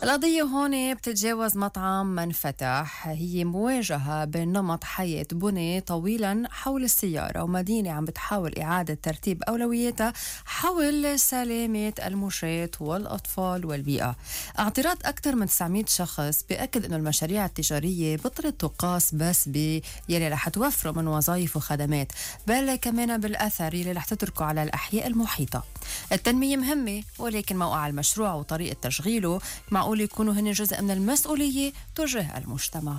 القضية هون بتتجاوز مطعم ما انفتح، هي مواجهة بين نمط حياة بني طويلا حول السيارة ومدينة عم بتحاول إعادة ترتيب أولوياتها حول سلامة المشاة والأطفال والبيئة. اعتراض أكثر من 900 شخص بيأكد أنه المشاريع التجارية بطلت تقاس بس يلي رح توفره من وظائف وخدمات، بل كمان بالأثر يلي رح تتركه على الأحياء المحيطة. التنمية مهمة، ولكن موقع المشروع وطريقة تشغيله معقول يكونوا هن جزء من المسؤولية تجاه المجتمع.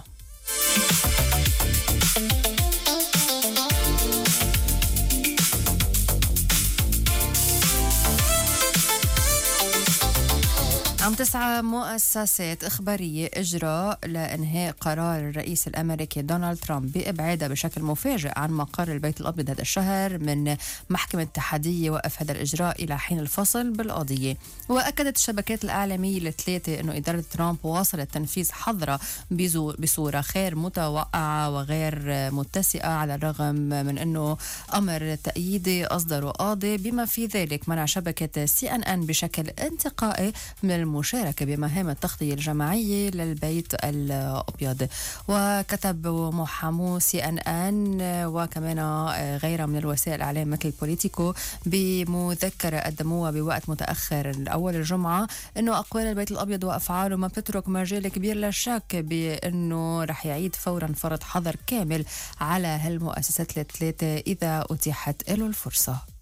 عم تسعى مؤسسات إخبارية إجراء لإنهاء قرار الرئيس الأمريكي دونالد ترامب بإبعاده بشكل مفاجئ عن مقر البيت الأبيض هذا الشهر من محكمة اتحادية. وقف هذا الإجراء إلى حين الفصل بالقضية. وأكدت الشبكات الإعلامية الثلاثة أنه إدارة ترامب واصلت تنفيذ حظرة بصورة غير متوقعة وغير متسقة، على الرغم من أنه أمر تأييدي أصدره قاضي بما في ذلك منع شبكة CNN بشكل انتقائي من المشاركة بمهام التغطية الجماعية للبيت الأبيض. وكتب محامو CNN وكمان غيرها من الوسائل الإعلام مثل بوليتيكو بمذكرة قدموها بوقت متأخر الأول الجمعة أنه أقوال البيت الأبيض وأفعاله ما بتترك مجال كبير للشك بأنه رح يعيد فورا فرض حظر كامل على هالمؤسسات الثلاثة إذا أتيحت له الفرصة.